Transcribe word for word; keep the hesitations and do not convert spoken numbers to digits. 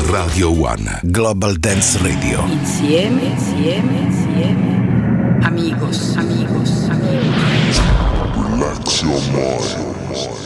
Radio One Global Dance Radio. Insieme, insieme, insieme. Amigos, amigos, amigos. Relax your mind.